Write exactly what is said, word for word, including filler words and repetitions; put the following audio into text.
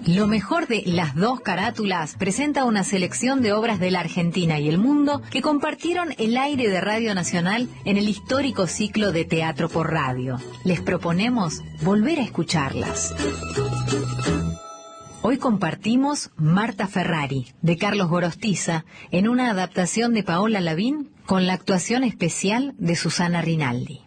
Lo mejor de Las Dos Carátulas presenta una selección de obras de la Argentina y el mundo que compartieron el aire de Radio Nacional en el histórico ciclo de Teatro por Radio. Les proponemos volver a escucharlas. Hoy compartimos Marta Ferrari, de Carlos Gorostiza, en una adaptación de Paola Lavín con la actuación especial de Susana Rinaldi.